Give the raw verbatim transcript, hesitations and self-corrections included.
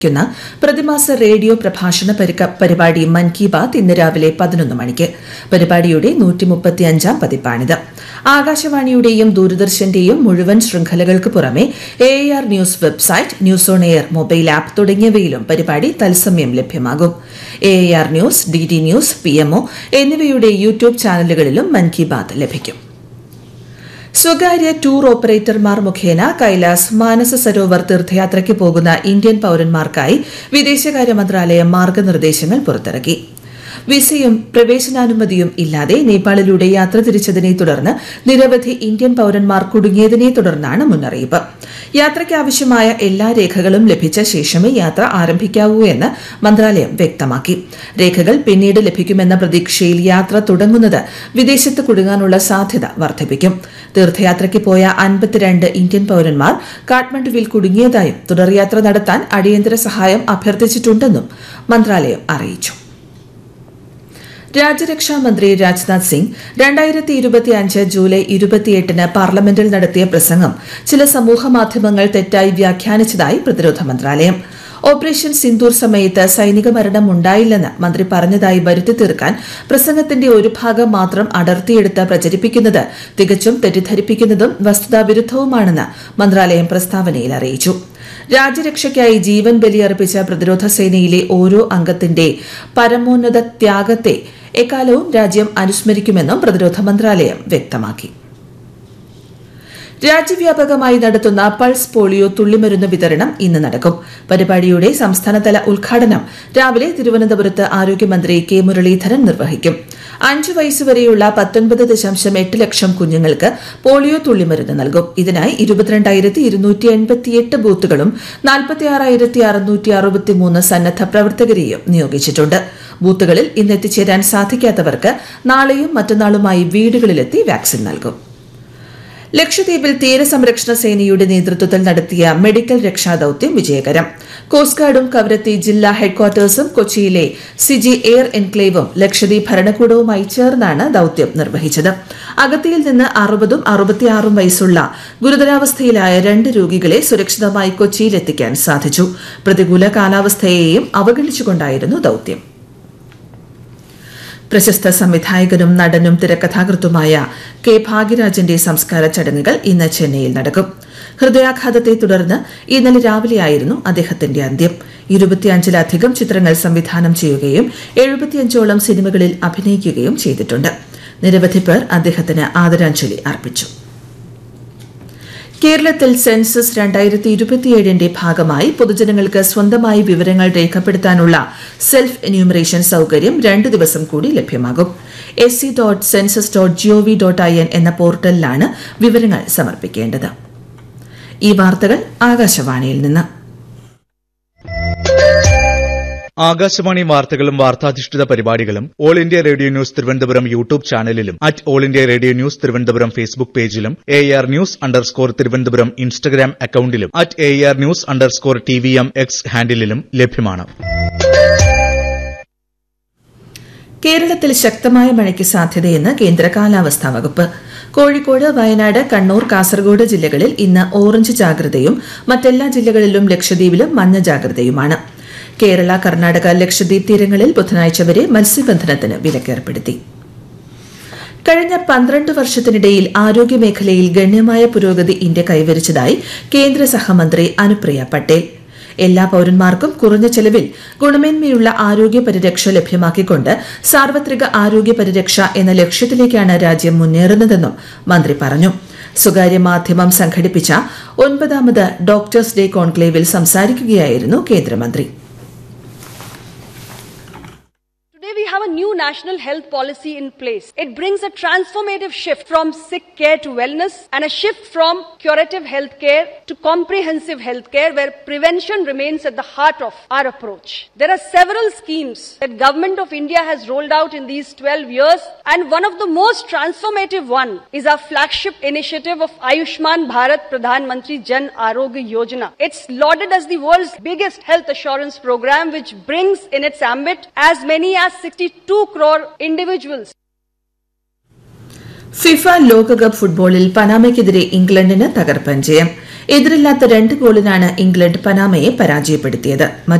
ക്കുന്ന പ്രതിമാസ റേഡിയോ പ്രഭാഷണ പരിപാടി മൻ കി ബാത് ഇന്ന് രാവിലെ പതിനൊന്ന് മണിക്ക്. പരിപാടിയുടെ നൂറ്റി മുപ്പത്തിയഞ്ചാം പതിപ്പാണിത്. ആകാശവാണിയുടെയും ദൂരദർശന്റെയും മുഴുവൻ ശൃംഖലകൾക്ക് പുറമെ A R news website, news on air mobile app തുടങ്ങിയവയിലും പരിപാടി തത്സമയം ലഭ്യമാകും. A R news, D D news, P M O എന്നിവയുടെ യൂട്യൂബ് ചാനലുകളിലും മൻ കി ബാത് ലഭിക്കും. സ്വകാര്യ ടൂർ ഓപ്പറേറ്റർമാർ മുഖേന കൈലാസ് മാനസ സരോവർ തീർത്ഥയാത്രയ്ക്ക് പോകുന്ന ഇന്ത്യൻ പൌരന്മാർക്കായി വിദേശകാര്യ മന്ത്രാലയം മാർഗനിർദ്ദേശങ്ങൾ പുറത്തിറക്കി. വിസയും പ്രവേശനാനുമതിയും ഇല്ലാതെ നേപ്പാളിലൂടെ യാത്ര തിരിച്ചതിനെ തുടർന്ന് നിരവധി ഇന്ത്യൻ പൌരന്മാർ കുടുങ്ങിയതിനെ തുടർന്നാണ് മുന്നറിയിപ്പ്. യാത്രയ്ക്കാവശ്യമായ എല്ലാ രേഖകളും ലഭിച്ച ശേഷമേ യാത്ര ആരംഭിക്കാവൂ എന്ന് മന്ത്രാലയം വ്യക്തമാക്കി. രേഖകൾ പിന്നീട് ലഭിക്കുമെന്ന പ്രതീക്ഷയിൽ യാത്ര തുടങ്ങുന്നത് വിദേശത്ത് കുടുങ്ങാനുള്ള സാധ്യത വർദ്ധിപ്പിക്കും. തീർത്ഥയാത്രയ്ക്ക് പോയ അൻപത്തിരണ്ട് ഇന്ത്യൻ പൌരന്മാർ കാഠ്മണ്ഡുവിൽ കുടുങ്ങിയതായും തുടർയാത്ര നടത്താൻ അടിയന്തര സഹായം അഭ്യർത്ഥിച്ചിട്ടുണ്ടെന്നും മന്ത്രാലയം അറിയിച്ചു. രാജ്യരക്ഷാമന്ത്രി രാജ്നാഥ് സിംഗ് രണ്ടായിരത്തി ഇരുപത്തിയഞ്ച് ജൂലൈ ഇരുപത്തിയെട്ടിന് പാർലമെന്റിൽ നടത്തിയ പ്രസംഗം ചില സമൂഹമാധ്യമങ്ങൾ തെറ്റായി വ്യാഖ്യാനിച്ചതായി പ്രതിരോധ മന്ത്രാലയം. ഓപ്പറേഷൻ സിന്ദൂർ സമയത്ത് സൈനിക മരണം ഉണ്ടായില്ലെന്ന് മന്ത്രി പറഞ്ഞതായി വരുത്തി തീർക്കാൻ പ്രസംഗത്തിന്റെ ഒരു ഭാഗം മാത്രം അടർത്തിയെടുത്ത് പ്രചരിപ്പിക്കുന്നത് തികച്ചും തെറ്റിദ്ധരിപ്പിക്കുന്നതും വസ്തുതാവിരുദ്ധവുമാണെന്ന് മന്ത്രാലയം പ്രസ്താവനയിൽ അറിയിച്ചു. രാജ്യരക്ഷയ്ക്കായി ജീവൻ ബലിയർപ്പിച്ച പ്രതിരോധ സേനയിലെ ഓരോ അംഗത്തിന്റെ പരമോന്നത ത്യാഗത്തെ എക്കാലവും രാജ്യം അനുസ്മരിക്കുമെന്നും പ്രതിരോധ മന്ത്രാലയം വ്യക്തമാക്കി. രാജ്യവ്യാപകമായി നടത്തുന്ന പൾസ് പോളിയോ തുള്ളിമരുന്ന് വിതരണം ഇന്ന് നടക്കും. പരിപാടിയുടെ സംസ്ഥാനതല ഉദ്ഘാടനം രാവിലെ തിരുവനന്തപുരത്ത് ആരോഗ്യമന്ത്രി കെ മുരളീധരൻ നിർവഹിക്കും. അഞ്ചു വയസ്സുവരെയുള്ള പത്തൊൻപത് ദശാംശം എട്ട് ലക്ഷം കുഞ്ഞുങ്ങൾക്ക് പോളിയോ തുള്ളിമരുന്ന് നൽകും. ഇതിനായി ഇരുപത്തിരണ്ടായിരത്തി ഇരുന്നൂറ്റി എൺപത്തിയെട്ട് ബൂത്തുകളും നാൽപ്പത്തിയാറായിരത്തി അറുന്നൂറ്റി അറുപത്തിമൂന്ന് സന്നദ്ധ പ്രവർത്തകരെയും നിയോഗിച്ചിട്ടുണ്ട്. ബൂത്തുകളിൽ ഇന്ന് എത്തിച്ചേരാൻ സാധിക്കാത്തവർക്ക് നാളെയും മറ്റന്നാളുമായി വീടുകളിലെത്തി വാക്സിൻ നൽകും. ലക്ഷദ്വീപിൽ തീരസംരക്ഷണ സേനയുടെ നേതൃത്വത്തിൽ നടത്തിയ മെഡിക്കൽ രക്ഷാദൌത്യം വിജയകരം. കോസ്റ്റ് ഗാർഡും കവരത്തി ജില്ലാ ഹെഡ്ക്വാർട്ടേഴ്സും കൊച്ചിയിലെ സിജി എയർ എൻക്ലേവും ലക്ഷദ്വീപ് ഭരണകൂടവുമായി ചേർന്നാണ് ദൌത്യം നിർവഹിച്ചത്. അഗത്തിയിൽ നിന്ന് അറുപതും അറുപത്തിയാറും വയസ്സുള്ള ഗുരുതരാവസ്ഥയിലായ രണ്ട് രോഗികളെ സുരക്ഷിതമായി കൊച്ചിയിലെത്തിക്കാൻ സാധിച്ചു. പ്രതികൂല കാലാവസ്ഥയെയും അവഗണിച്ചുകൊണ്ടായിരുന്നു ദൌത്യം. പ്രശസ്ത സംവിധായകനും നടനും തിരക്കഥാകൃത്തുമായ കെ ഭാഗ്യരാജന്റെ സംസ്കാര ചടങ്ങുകൾ ഇന്ന് ചെന്നൈയിൽ നടക്കും. ഹൃദയാഘാതത്തെ തുടർന്ന് ഇന്നലെ രാവിലെയായിരുന്നു അദ്ദേഹത്തിന്റെ അന്ത്യം. ഇരുപത്തിയഞ്ചിലധികം ചിത്രങ്ങൾ സംവിധാനം ചെയ്യുകയും എഴുപത്തിയഞ്ചോളം സിനിമകളിൽ അഭിനയിക്കുകയും ചെയ്തിട്ടുണ്ട്. നിരവധി പേർ അദ്ദേഹത്തിന് ആദരാഞ്ജലി അർപ്പിച്ചു. കേരളത്തിൽ സെൻസസ് രണ്ടായിരത്തി ഇരുപത്തിയേഴിന്റെ ഭാഗമായി പൊതുജനങ്ങൾക്ക് സ്വന്തമായി വിവരങ്ങൾ രേഖപ്പെടുത്താനുള്ള സെൽഫ് എന്യൂമറേഷൻ സൌകര്യം രണ്ടു ദിവസം കൂടി ലഭ്യമാകും. S C dot census dot G O V dot I N എന്ന പോർട്ടലിലാണ് വിവരങ്ങൾ സമർപ്പിക്കേണ്ടത്. ഈ വാർത്തകൾ ആകാശവാണിയിൽ നിന്ന്. ആകാശവാണി വാർത്തകളും വാർത്താധിഷ്ഠിത പരിപാടികളും all India radio news Thiruvananthapuram YouTube ചാനലിലും at all India radio news Thiruvananthapuram Facebook പേജിലും A R news underscore Thiruvananthapuram Instagram അക്കൌണ്ടിലും at A R news underscore T V M X ഹാൻഡിലും ലഭ്യമാണ്. കേരളത്തിൽ ശക്തമായ മഴയ്ക്ക് സാധ്യതയെന്ന് കേന്ദ്ര കാലാവസ്ഥാ വകുപ്പ്. കോഴിക്കോട്, വയനാട്, കണ്ണൂർ, കാസർഗോഡ് ജില്ലകളിൽ ഇന്ന് ഓറഞ്ച് ജാഗ്രതയും മറ്റെല്ലാ ജില്ലകളിലും ലക്ഷദ്വീപിലും മഞ്ഞ ജാഗ്രതയുമാണ്. കേരള, കർണാടക, ലക്ഷദ്വീപ് തീരങ്ങളിൽ ബുധനാഴ്ച വരെ മത്സ്യബന്ധനത്തിന് വിലക്കേർപ്പെടുത്തി. കഴിഞ്ഞ പന്ത്രണ്ട് വർഷത്തിനിടയിൽ ആരോഗ്യമേഖലയിൽ ഗണ്യമായ പുരോഗതി ഇന്ത്യ കൈവരിച്ചതായി കേന്ദ്ര സഹമന്ത്രി അനുപ്രിയ പട്ടേൽ. എല്ലാ പൌരന്മാർക്കും കുറഞ്ഞ ചെലവിൽ ഗുണമേന്മയുള്ള ആരോഗ്യ പരിരക്ഷ ലഭ്യമാക്കിക്കൊണ്ട് സാർവത്രിക ആരോഗ്യ പരിരക്ഷ എന്ന ലക്ഷ്യത്തിലേക്കാണ് രാജ്യം മുന്നേറുന്നതെന്നും മന്ത്രി പറഞ്ഞു. സ്വകാര്യ മാധ്യമം സംഘടിപ്പിച്ച ഒൻപതാമത് ഡോക്ടേഴ്സ് ഡേ കോൺക്ലേവിൽ സംസാരിക്കുകയായിരുന്നു കേന്ദ്രമന്ത്രി. We have a new national health policy in place. It brings a transformative shift from sick care to wellness and a shift from curative health care to comprehensive health care where prevention remains at the heart of our approach. There are several schemes that Government of India has rolled out in these twelve years, and one of the most transformative one is our flagship initiative of Ayushman Bharat Pradhan Mantri Jan Arogya Yojana. It's lauded as the world's biggest health assurance program, which brings in its ambit as many as sixty-two crore individuals. FIFA ലോകകപ്പ് ഫുട്ബോളിൽ പനാമയ്ക്കെതിരെ ഇംഗ്ലണ്ടിന് തകർപ്പൻ ജയം. എതിരില്ലാത്ത രണ്ട് ഗോളിനാണ് England പനാമയെ പരാജയപ്പെടുത്തിയത്.